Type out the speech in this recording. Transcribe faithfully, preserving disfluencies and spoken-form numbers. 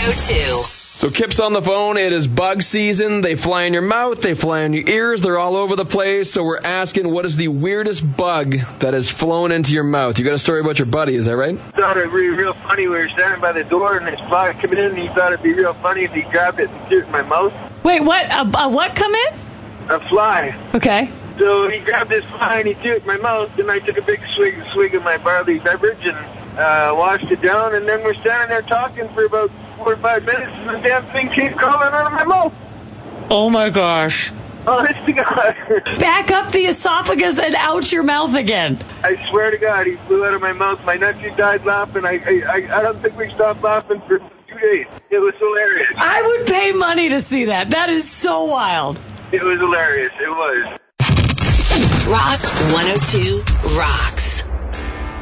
oh two. So Kip's on the phone. It is bug season. They fly in your mouth. They fly in your ears. They're all over the place. So we're asking, what is the weirdest bug that has flown into your mouth? You got a story about your buddy, is that right? I thought it'd be real funny. We were standing by the door, and this fly came in, and he thought it'd be real funny if he grabbed it and threw it in my mouth. Wait, what? A, a what come in? A fly. Okay. So he grabbed this fly, and he threw it in my mouth, and I took a big swig, swig of my barley beverage and uh, washed it down, and then we're standing there talking for about four or five minutes, and the damn thing keeps crawling out of my mouth. Oh, my gosh. Honest to God. Back up the esophagus and out your mouth again. I swear to God, he flew out of my mouth. My nephew died laughing. I I, I don't think we stopped laughing for two days. It was hilarious. I would pay money to see that. That is so wild. It was hilarious. It was. Rock one oh two rocks.